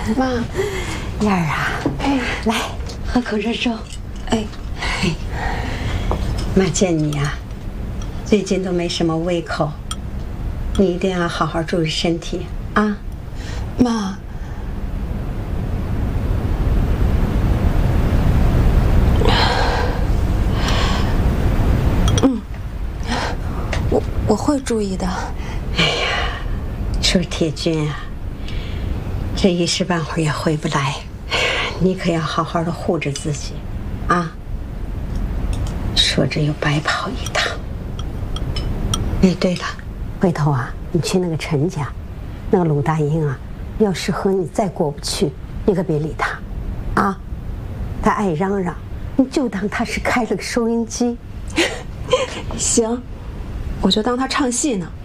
妈， 燕儿啊， 哎， 来喝口热粥。 哎， 妈见你啊，最近都没什么胃口，你一定要好好注意身体啊。 妈，我会注意的。 哎呀，说铁军啊，这一时半会儿也回不来，你可要好好的护着自己啊。说着又白跑一趟。哎，对了，回头啊，你去那个陈家，那个鲁大英啊，要是和你再过不去，你可别理他，啊，他爱嚷嚷，你就当他是开了个收音机。 行，我就当他唱戏呢。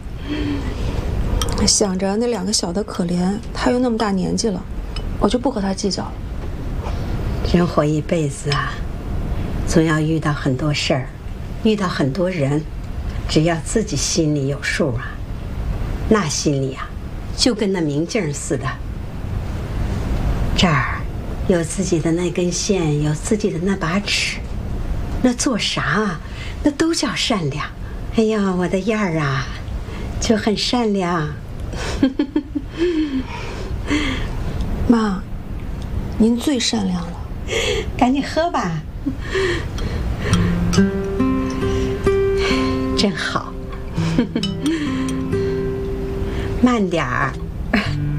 想着那2个小的可怜，他又那么大年纪了，我就不和他计较了。 人活一辈子啊，总要遇到很多事儿，遇到很多人，只要自己心里有数啊，那心里啊，就跟那明镜似的。这儿有自己的那根线，有自己的那把尺，那做啥啊，那都叫善良。哎呀，我的燕儿啊，就很善良。 妈，您最善良了。 赶紧喝吧。真好。慢点儿。